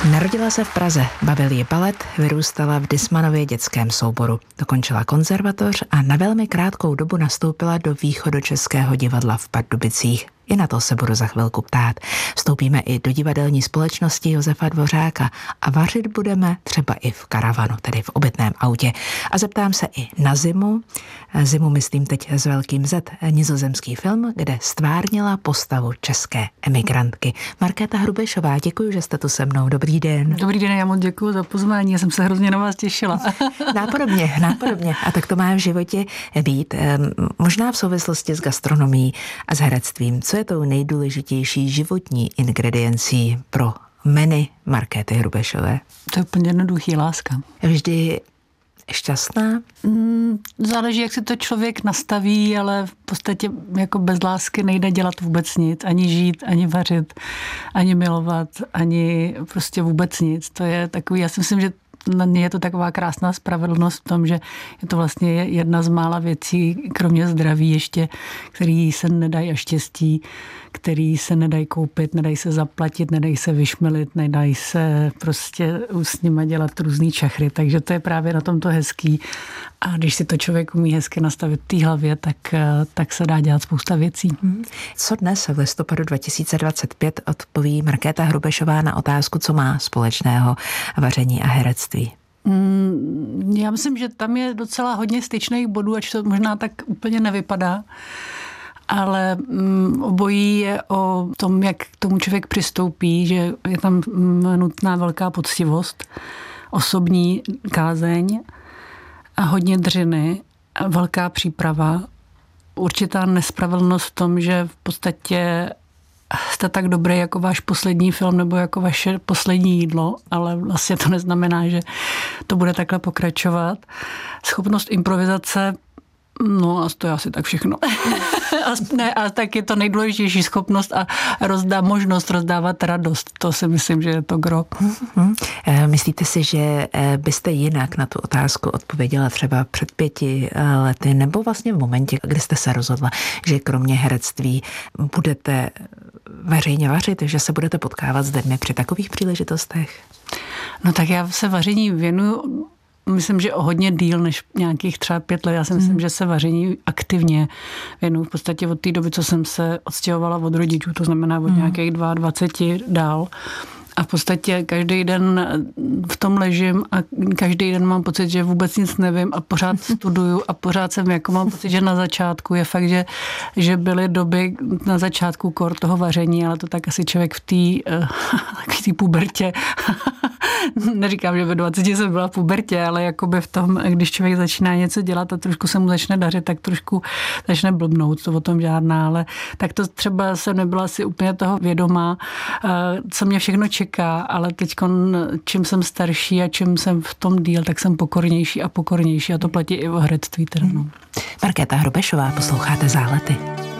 Narodila se v Praze, bavil ji balet, vyrůstala v Dismanově dětském souboru. Dokončila konzervatoř a na velmi krátkou dobu nastoupila do Východočeského divadla v Pardubicích. I na to se budu za chvilku ptát. Vstoupíme i do divadelní společnosti Josefa Dvořáka a vařit budeme třeba i v karavanu, tedy v obytném autě. A zeptám se i na Zimu. Zimu myslím teď s velkým Z, nizozemský film, kde stvárnila postavu české emigrantky. Markéta Hrubešová, děkuji, že jste tu se mnou. Dobrý den. Dobrý den, já moc děkuji za pozvání, já jsem se hrozně na vás těšila. Nápodobně. A tak to má v životě být. Možná v souvislosti s gastronomií a s herectvím. Co je tou nejdůležitější životní ingrediencí pro menu Markéty Hrubešové? To je úplně jednoduchý, láska. Vždy šťastná? Záleží, jak si to člověk nastaví, ale v podstatě jako bez lásky nejde dělat vůbec nic. Ani žít, ani vařit, ani milovat, ani prostě vůbec nic. To je takový, já si myslím, že je to taková krásná spravedlnost v tom, že je to vlastně jedna z mála věcí, kromě zdraví ještě, který se nedají a štěstí, který se nedají koupit, nedají se zaplatit, nedají se vyšmelit, nedají se prostě s nima dělat různý čachry. Takže to je právě na tomto hezký. A když si to člověk umí hezky nastavit v té hlavě, tak se dá dělat spousta věcí. Co dnes v listopadu 2025 odpoví Markéta Hrubešová na otázku, co má společného vaření a herectví? Já myslím, že tam je docela hodně styčných bodů, ač to možná tak úplně nevypadá. Ale obojí je o tom, jak k tomu člověk přistoupí, že je tam nutná velká poctivost, osobní kázeň a hodně dřiny, a velká příprava, určitá nespravedlnost v tom, že v podstatě jste tak dobrý jako váš poslední film nebo jako vaše poslední jídlo, ale vlastně to neznamená, že to bude takhle pokračovat. Schopnost improvizace, no a to je asi tak všechno. A tak je to nejdůležitější schopnost a možnost rozdávat radost. To si myslím, že je to gro. Myslíte si, že byste jinak na tu otázku odpověděla třeba před 5 lety nebo vlastně v momentě, kdy jste se rozhodla, že kromě herectví budete veřejně vařit, že se budete potkávat s lidmi při takových příležitostech? No tak já se vaření věnuju, myslím, že o hodně díl než nějakých třeba 5 let. Já si myslím, že se vaření aktivně věnuju v podstatě od té doby, co jsem se odstěhovala od rodičů, to znamená od nějakých 22 dál. A v podstatě každý den v tom ležím a každý den mám pocit, že vůbec nic nevím a pořád studuju a pořád mám pocit, že na začátku je fakt, že byly doby na začátku toho vaření, ale to tak asi člověk v té pubertě neříkám, že ve 20 jsem byla v pubertě, ale jakoby v tom, když člověk začíná něco dělat a trošku se mu začne dařit, tak trošku začne blbnout, to o tom žádná, ale tak to třeba jsem nebyla si úplně toho vědomá, co mě všechno čeká, ale teď, čím jsem starší a čím jsem v tom díl, tak jsem pokornější a to platí i o herectví. Markéta Hrubešová, posloucháte Zálety.